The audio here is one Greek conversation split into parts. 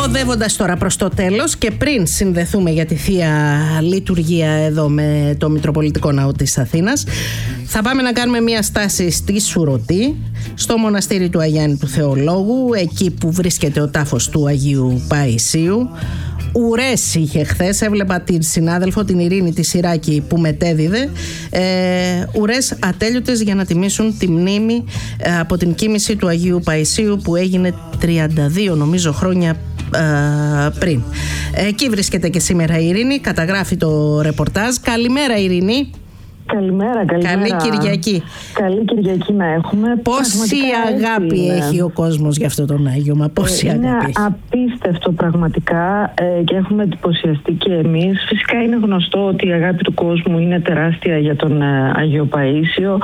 Οδεύοντας τώρα προς το τέλος και πριν συνδεθούμε για τη Θεία Λειτουργία εδώ με το Μητροπολιτικό Ναό της Αθήνας, θα πάμε να κάνουμε μια στάση στη Σουρωτή, στο μοναστήρι του Αγιάννη του Θεολόγου, εκεί που βρίσκεται ο τάφος του Αγίου Παϊσίου. Ουρές είχε χθες, έβλεπα την συνάδελφο την Ειρήνη τη Σιράκη που μετέδιδε, ουρές ατέλειωτες για να τιμήσουν τη μνήμη από την κοίμηση του Αγίου Παϊσίου που έγινε 32 νομίζω χρόνια πριν. Εκεί βρίσκεται και σήμερα η Ειρήνη, καταγράφει το ρεπορτάζ. Καλημέρα Ειρήνη. Καλημέρα. Καλή Κυριακή. Καλή Κυριακή να έχουμε. Πόση αγάπη έχει ο κόσμος για αυτό τον Άγιο, πόση αγάπη έχει. Είναι απίστευτο πραγματικά και έχουμε εντυπωσιαστεί και εμείς. Φυσικά είναι γνωστό ότι η αγάπη του κόσμου είναι τεράστια για τον Άγιο Παΐσιο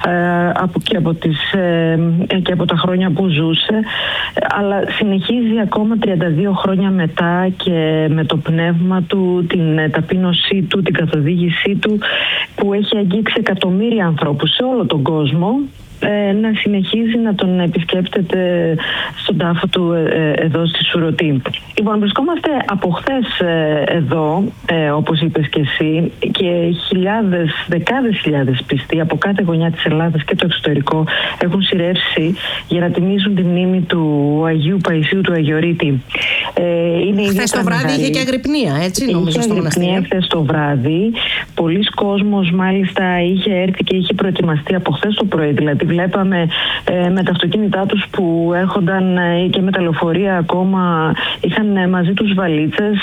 και από τα χρόνια που ζούσε, αλλά συνεχίζει ακόμα 32 χρόνια μετά και με το πνεύμα του, την ταπείνωσή του, την καθοδήγησή του που έχει αγγίξει εκατομμύρια ανθρώπους σε όλο τον κόσμο, να συνεχίζει να τον επισκέπτεται στον τάφο του εδώ στη Σουρωτή. Λοιπόν, βρισκόμαστε από χθες εδώ, όπως είπες και εσύ, και δεκάδες χιλιάδες πιστοί από κάθε γωνιά της Ελλάδας και το εξωτερικό έχουν σειρεύσει για να τιμήσουν τη μνήμη του Αγίου Παϊσίου του Αγιορείτη. Χθες το βράδυ είχε και αγρυπνία, έτσι νομίζω, στο μοναστήρι. Είχε χθες το βράδυ. Πολλοί κόσμος μάλιστα είχε έρθει και είχε προετοιμαστεί από χθες το πρωί. Δηλαδή βλέπαμε με τα αυτοκίνητά τους που έρχονταν και με τα λεωφορεία ακόμα, είχαν μαζί τους βαλίτσες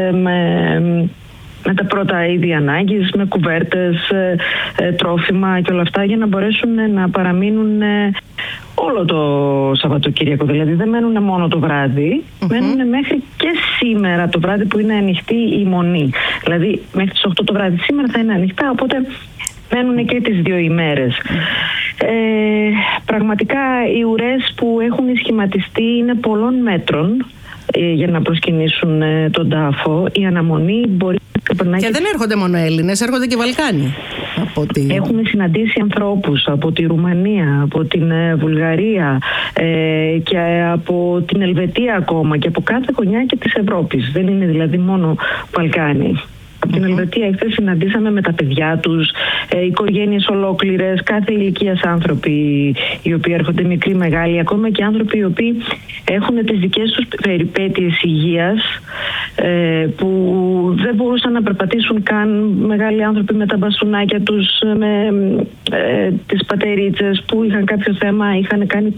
με τα πρώτα είδη ανάγκης, με κουβέρτες, τρόφιμα και όλα αυτά για να μπορέσουν να παραμείνουν όλο το Σαββατοκύριακο. Δηλαδή δεν μένουν μόνο το βράδυ, μένουν μέχρι και σήμερα το βράδυ που είναι ανοιχτή η μονή. Δηλαδή μέχρι τις 8 το βράδυ σήμερα θα είναι ανοιχτά, οπότε μένουν και τις 2 ημέρες. Πραγματικά οι ουρές που έχουν σχηματιστεί είναι πολλών μέτρων για να προσκυνήσουν τον τάφο. Η αναμονή μπορεί να περνάει. Και δεν έρχονται μόνο Έλληνες, έρχονται και Βαλκάνοι. Έχουμε συναντήσει ανθρώπους από τη Ρουμανία, από την Βουλγαρία και από την Ελβετία ακόμα και από κάθε γωνιά και της Ευρώπης. Δεν είναι δηλαδή μόνο Βαλκάνοι. Από την Ελβετία εχθές συναντήσαμε με τα παιδιά τους, οικογένειες ολόκληρες, κάθε ηλικίας άνθρωποι οι οποίοι έρχονται, μικροί, μεγάλοι, ακόμα και άνθρωποι οι οποίοι έχουν τις δικές τους περιπέτειες υγείας που δεν μπορούσαν να περπατήσουν καν, μεγάλοι άνθρωποι με τα μπαστούνάκια τους, με τις πατερίτσες που είχαν κάποιο θέμα, είχαν κάνει